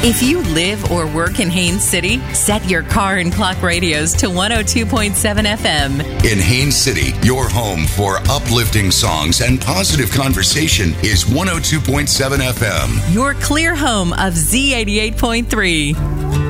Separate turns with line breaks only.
If you live or work in Haines City, set your car and clock radios to 102.7 FM.
In Haines City, your home for uplifting songs and positive conversation is 102.7 FM.
Your clear home of Z88.3.